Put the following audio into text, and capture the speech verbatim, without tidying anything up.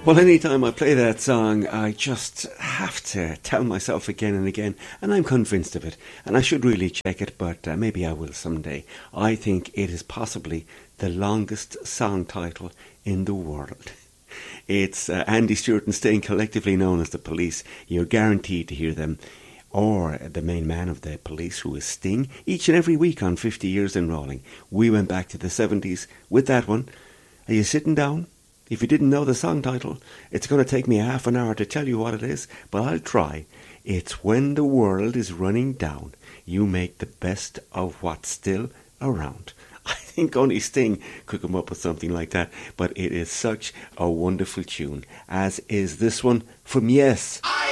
Well, anytime I play that song, I just have to tell myself again and again, and I'm convinced of it, and I should really check it, but uh, maybe I will someday. I think it is possibly the longest song title in the world. It's uh, Andy Stewart and Sting, collectively known as the Police. You're guaranteed to hear them, or the main man of the Police, who is Sting, each and every week on fifty years and Rolling. We went back to the seventies with that one. Are you sitting down? If you didn't know the song title, it's going to take me a half an hour to tell you what it is, but I'll try. It's When the World is Running Down, You Make the Best of What's Still Around. I think only Sting could come up with something like that, but it is such a wonderful tune, as is this one from Yes. I